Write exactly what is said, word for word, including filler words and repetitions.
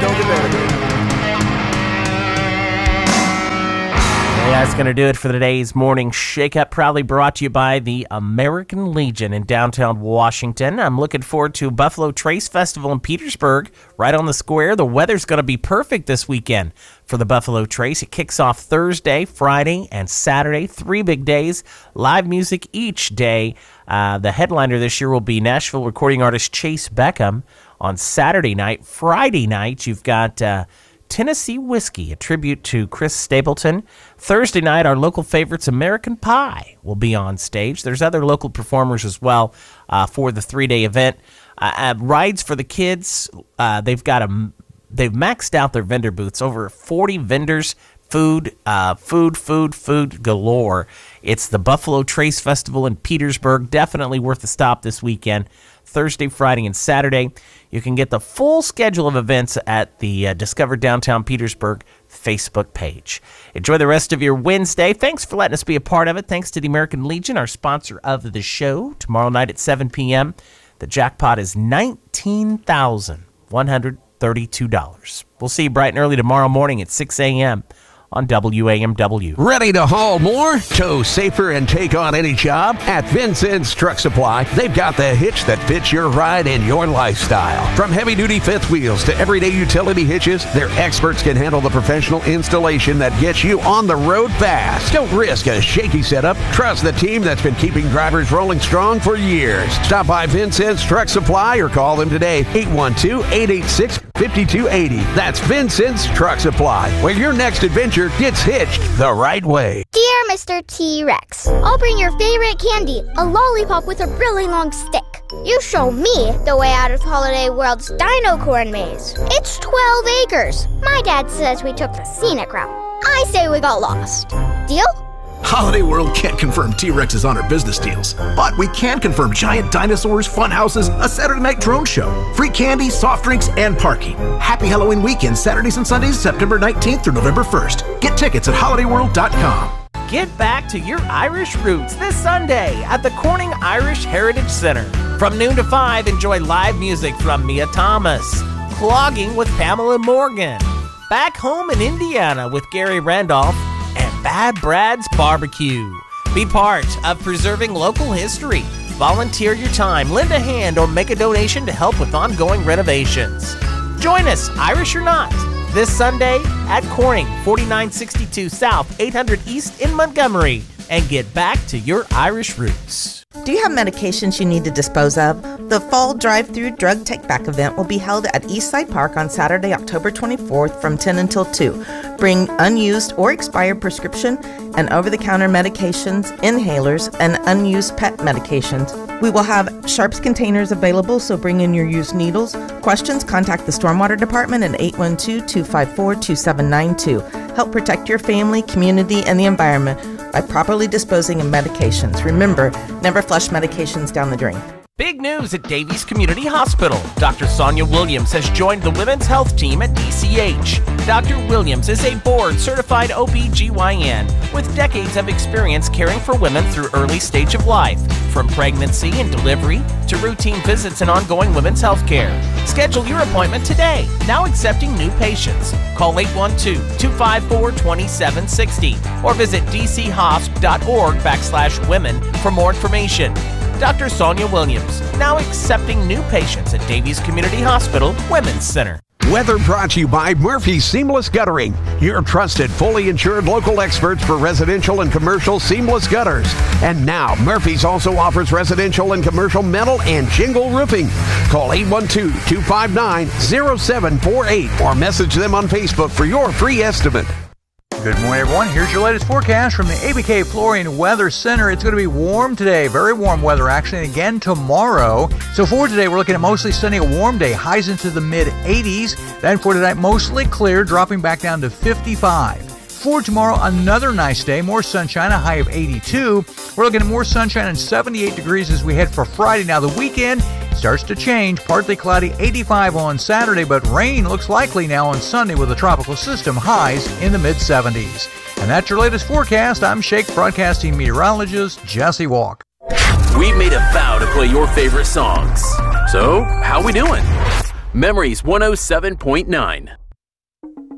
don't get better, baby. Yeah, that's going to do it for today's morning shake-up, proudly brought to you by the American Legion in downtown Washington. I'm looking forward to Buffalo Trace Festival in Petersburg, right on the square. The weather's going to be perfect this weekend for the Buffalo Trace. It kicks off Thursday, Friday, and Saturday, three big days, live music each day. Uh, the headliner this year will be Nashville recording artist Chase Beckham on Saturday night. Friday night, you've got Uh, Tennessee Whiskey, a tribute to Chris Stapleton. Thursday night, our local favorites, American Pie, will be on stage. There's other local performers as well uh, for the three-day event. Uh, uh, rides for the kids, uh, they've got a, they've maxed out their vendor booths. Over forty vendors, food, uh, food, food, food galore. It's the Buffalo Trace Festival in Petersburg. Definitely worth a stop this weekend. Thursday, Friday, and Saturday. You can get the full schedule of events at the uh, Discover Downtown Petersburg Facebook page. Enjoy the rest of your Wednesday. Thanks for letting us be a part of it. Thanks to the American Legion, our sponsor of the show. Tomorrow night at seven p.m., the jackpot is nineteen thousand one hundred thirty-two dollars. We'll see you bright and early tomorrow morning at six a.m. on W A M W. Ready to haul more? Tow safer and take on any job? At Vincent's Truck Supply, they've got the hitch that fits your ride and your lifestyle. From heavy-duty fifth wheels to everyday utility hitches, their experts can handle the professional installation that gets you on the road fast. Don't risk a shaky setup. Trust the team that's been keeping drivers rolling strong for years. Stop by Vincent's Truck Supply or call them today, eight one two, eight eight six, five two eight zero. That's Vincent's Truck Supply, where your next adventure gets hitched the right way. Dear Mister T-Rex, I'll bring your favorite candy, a lollipop with a really long stick. You show me the way out of Holiday World's Dino Corn Maze. It's twelve acres. My dad says we took the scenic route. I say we got lost. Deal? Holiday World can't confirm T-Rex's on our business deals, but we can confirm giant dinosaurs, fun houses, a Saturday night drone show, free candy, soft drinks, and parking. Happy Halloween weekend, Saturdays and Sundays, September nineteenth through November first. Get tickets at holiday world dot com. Get back to your Irish roots this Sunday at the Corning Irish Heritage Center. From noon to five, enjoy live music from Mia Thomas, Clogging with Pamela Morgan, Back Home in Indiana with Gary Randolph, and Bad Brad's Barbecue. Be part of preserving local history. Volunteer your time, lend a hand, or make a donation to help with ongoing renovations. Join us, Irish or not, this Sunday at Corning, forty-nine sixty-two South, eight hundred East in Montgomery, and get back to your Irish roots. Do you have medications you need to dispose of? The Fall Drive-Thru Drug Take-Back event will be held at Eastside Park on Saturday, October twenty-fourth from ten until two. Bring unused or expired prescription and over-the-counter medications, inhalers, and unused pet medications. We will have sharps containers available, so bring in your used needles. Questions? Contact the Stormwater Department at eight one two, two five four, two seven nine two. Help protect your family, community, and the environment by properly disposing of medications. Remember, never flush medications down the drain. Big news at Davies Community Hospital. Doctor Sonia Williams has joined the women's health team at D C H. Doctor Williams is a board-certified O B G Y N with decades of experience caring for women through early stage of life, from pregnancy and delivery to routine visits and ongoing women's health care. Schedule your appointment today. Now accepting new patients. Call eight one two, two five four, two seven six zero or visit dchosp.org backslash women for more information. Doctor Sonia Williams, now accepting new patients at Davies Community Hospital Women's Center. Weather brought to you by Murphy's Seamless Guttering, your trusted, fully insured local experts for residential and commercial seamless gutters. And now, Murphy's also offers residential and commercial metal and shingle roofing. Call eight one two, two five nine, zero seven four eight or message them on Facebook for your free estimate. Good morning, everyone. Here's your latest forecast from the A B K Flooring Weather Center. It's going to be warm today, very warm weather actually, and again tomorrow. So for today, we're looking at mostly sunny, a warm day, highs into the mid eighties. Then for tonight, mostly clear, dropping back down to fifty-five. For tomorrow, another nice day, more sunshine, a high of eighty-two. We're looking at more sunshine and seventy-eight degrees as we head for Friday. Now the weekend starts to change, partly cloudy, eighty-five on Saturday, but rain looks likely now on Sunday with a tropical system, highs in the mid seventies. And that's your latest forecast. I'm Shake Broadcasting meteorologist Jesse Walk. We've made a vow to play your favorite songs. So, how we doing? Memories one oh seven point nine.